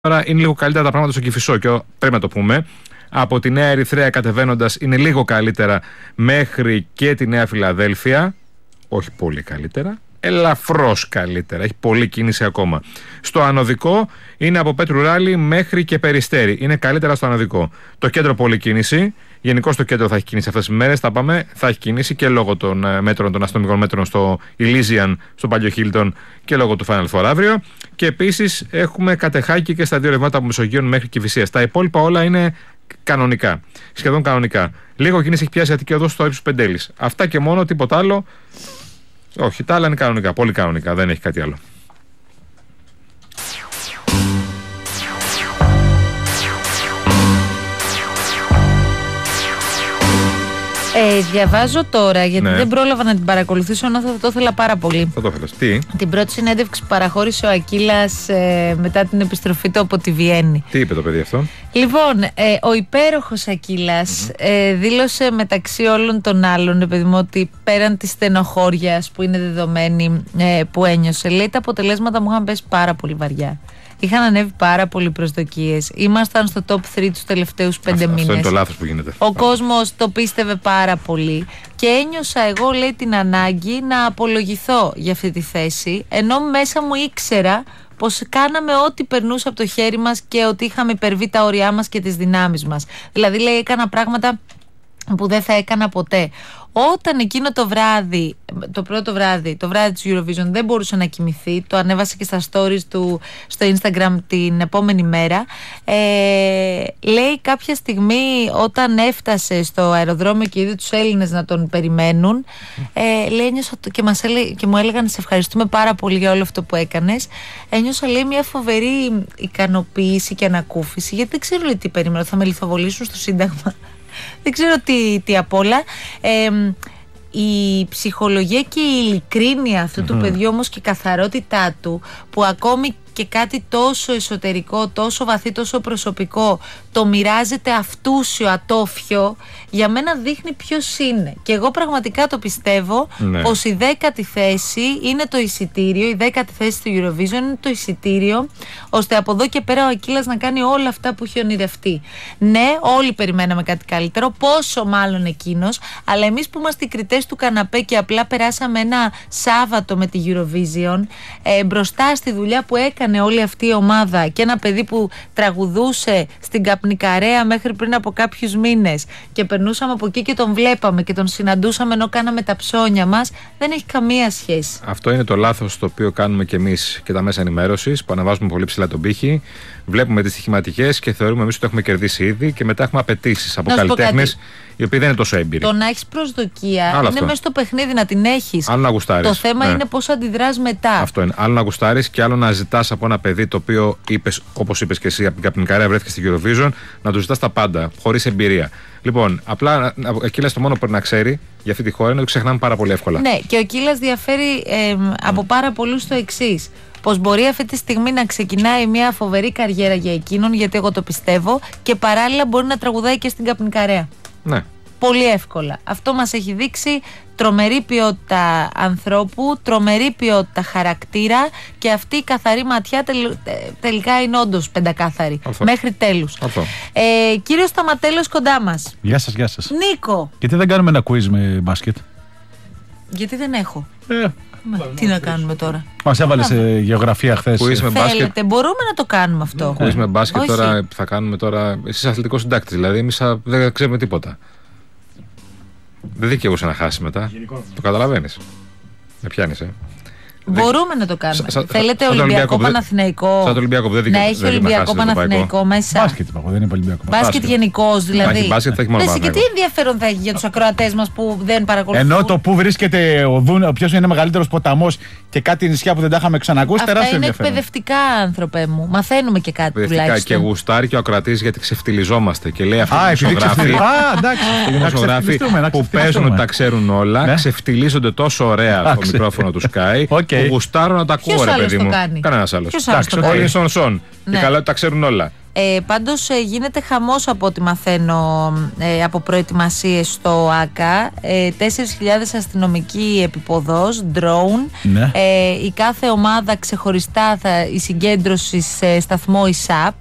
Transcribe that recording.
Τώρα είναι λίγο καλύτερα τα πράγματα στο Κηφισό και πρέπει να το πούμε. Από τη Νέα Ερυθρέα κατεβαίνοντας είναι λίγο καλύτερα μέχρι και τη Νέα Φιλαδέλφια. Όχι πολύ καλύτερα, ελαφρώς καλύτερα. Έχει πολλή κίνηση ακόμα. Στο ανωδικό είναι από Πέτρου Ράλη μέχρι και Περιστέρι. Είναι καλύτερα στο ανωδικό. Το κέντρο πολλή κίνηση. Γενικώς το κέντρο θα έχει κίνηση αυτές τις μέρες. Θα έχει κίνηση και λόγω των μέτρων, των αστυνομικών μέτρων στο Elysian, στο Παλιό Χίλτον και λόγω του Final Four αύριο. Και επίσης έχουμε Κατεχάκη και στα δύο ρεύματα από Μεσογείων μέχρι Κηφισίας. Τα υπόλοιπα όλα είναι κανονικά. Σχεδόν κανονικά. Λίγο κίνηση έχει πιάσει Αττική Οδός στο ύψος Πεντέλης. Αυτά και μόνο, τίποτα άλλο. Όχι, τα άλλα είναι κανονικά. Πολύ κανονικά. Δεν έχει κάτι άλλο. Διαβάζω τώρα, γιατί δεν πρόλαβα να την παρακολουθήσω, ενώ θα το ήθελα πάρα πολύ. Θα το ήθελα. Τι? Την πρώτη συνέντευξη που παραχώρησε ο Ακύλας μετά την επιστροφή του από τη Βιέννη. Τι είπε το παιδί αυτό? Λοιπόν, ο υπέροχος Ακύλας δήλωσε μεταξύ όλων των άλλων, παιδί μου, ότι πέραν της στενοχώριας που είναι δεδομένη που ένιωσε, λέει, τα αποτελέσματα μου είχαν πέσει πάρα πολύ βαριά. Είχαν ανέβει πάρα πολλοί προσδοκίες. Ήμασταν στο top 3 τους τελευταίους 5 μήνες. Αυτό είναι το λάθος που γίνεται. Ο κόσμος το πίστευε πάρα πολύ. Και ένιωσα εγώ, λέει, την ανάγκη να απολογηθώ για αυτή τη θέση. Ενώ μέσα μου ήξερα πως κάναμε ό,τι περνούσε από το χέρι μας και ότι είχαμε υπερβεί τα όρια μας και τις δυνάμεις μας. Δηλαδή, λέει, έκανα πράγματα που δεν θα έκανα ποτέ. Όταν εκείνο το βράδυ, το πρώτο βράδυ, το βράδυ της Eurovision, δεν μπορούσε να κοιμηθεί, το ανέβασε και στα stories του στο Instagram την επόμενη μέρα, λέει κάποια στιγμή όταν έφτασε στο αεροδρόμιο και είδε τους Έλληνες να τον περιμένουν, λέει, ένιωσα, και μου έλεγαν σε ευχαριστούμε πάρα πολύ για όλο αυτό που έκανες, ένιωσα, λέει, μια φοβερή ικανοποίηση και ανακούφιση, γιατί δεν ξέρω, λέει, τι περίμενα, θα με λιθοβολήσουν στο Σύνταγμα. Δεν ξέρω τι απ' όλα. Η ψυχολογία και η ειλικρίνεια αυτού του παιδιού όμως και η καθαρότητά του, που ακόμη και κάτι τόσο εσωτερικό, τόσο βαθύ, τόσο προσωπικό το μοιράζεται αυτούσιο, ατόφιο, για μένα δείχνει ποιος είναι. Και εγώ πραγματικά το πιστεύω πως η 10η θέση είναι το εισιτήριο, η 10η θέση του Eurovision είναι το εισιτήριο, ώστε από εδώ και πέρα ο Ακύλας να κάνει όλα αυτά που έχει ονειρευτεί. Ναι, όλοι περιμέναμε κάτι καλύτερο, πόσο μάλλον εκείνος, αλλά εμείς που είμαστε οι κριτές του καναπέ και απλά περάσαμε ένα Σάββατο με τη Eurovision, μπροστά στη δουλειά που έκανε όλη αυτή η ομάδα και ένα παιδί που τραγουδούσε στην Καπνικαρέα μέχρι πριν από κάποιους μήνες και περνούσαμε από εκεί και τον βλέπαμε και τον συναντούσαμε ενώ κάναμε τα ψώνια μας, δεν έχει καμία σχέση. Αυτό είναι το λάθος το οποίο κάνουμε κι εμείς και τα μέσα ενημέρωσης, που αναβάζουμε πολύ ψηλά τον πύχη, βλέπουμε τις στοιχηματικές και θεωρούμε εμείς ότι έχουμε κερδίσει ήδη και μετά έχουμε απαιτήσεις από καλλιτέχνες οι οποίοι δεν είναι τόσο έμπειροι. Το να έχεις προσδοκία είναι μέσα στο παιχνίδι, να την έχεις. Άλλο να γουστάρεις. Το θέμα είναι πώς αντιδράς μετά. Αυτό είναι. Άλλο να γουστάρεις και άλλο να ζητάς από ένα παιδί το οποίο είπες, όπως είπες και εσύ, από την Καπνικαρέα βρέθηκε στη Eurovision, να του ζητάς τα πάντα, χωρίς εμπειρία. Λοιπόν, απλά ο Ακύλας το μόνο που πρέπει να ξέρει για αυτή τη χώρα είναι ότι ξεχνάμε πάρα πολύ εύκολα. Ναι, και ο Ακύλας διαφέρει από πάρα πολλούς στο εξής. Πως μπορεί αυτή τη στιγμή να ξεκινάει μια φοβερή καριέρα για εκείνον, γιατί εγώ το πιστεύω, και παράλληλα μπορεί να τραγουδάει και στην Καπνικαρέα. Ναι. Πολύ εύκολα. Αυτό μας έχει δείξει τρομερή ποιότητα ανθρώπου, τρομερή ποιότητα χαρακτήρα και αυτή η καθαρή ματιά τελικά είναι όντως πεντακάθαρη. Μέχρι τέλους. Κύριος Σταματέλος κοντά μας. Γεια σας, γεια σας. Νίκο. Γιατί δεν κάνουμε ένα quiz με μπάσκετ? Γιατί δεν έχω. Τι να κάνουμε τώρα? Μας έβαλε σε γεωγραφία χθες. Θέλετε, μπορούμε να το κάνουμε αυτό. Quiz με μπάσκετ τώρα, θα κάνουμε τώρα. Εσείς αθλητικός συντάκτης, δηλαδή εμείς δεν ξέρουμε τίποτα. Δεν δικαιούσε να χάσει μετά. Το καταλαβαίνεις. Με πιάνεις, Μπορούμε να το κάνουμε. Θέλετε Ολυμπιακό Παναθηναϊκό? Σαν το Ολυμπιακό που δεν να έχει Ολυμπιακό Παναθηναϊκό μέσα. Μπάσκετ δεν είναι Ολυμπιακό. Μπάσκετ γενικώς δηλαδή. Μπάσκετ θα έχει μόνο. Και τι ενδιαφέρον θα έχει για τους ακροατές μας που δεν παρακολουθούν? Ενώ το που βρίσκεται ποιος είναι ο μεγαλύτερος ποταμός και κάτι νησιά που δεν τα είχαμε ξανακούσει, τεράστιο ενδιαφέρον. Αυτά είναι εκπαιδευτικά, άνθρωπε μου. Μαθαίνουμε και κάτι τουλάχιστον. Και γουστάρει και ο ακροατής γιατί ξεφτιλιζόμαστε και λέει αυτοί οι δημοσιογράφοι που παίζουν ότι τα ξέρουν όλα, ξεφτιλίζονται τόσο ωραία στο μικρόφωνο του Sky. Που γουστάρω να τα ακούω, ρε παιδί μου. Κανένας άλλος. Όλοι είναι σον. Και καλά ότι τα ξέρουν όλα. Πάντως γίνεται χαμός από ό,τι μαθαίνω από προετοιμασίες στο ΆΚΑ. 4.000 αστυνομικοί επιποδός, drone. Ναι. Η κάθε ομάδα ξεχωριστά η συγκέντρωση σε σταθμό ΙΣΑΠ.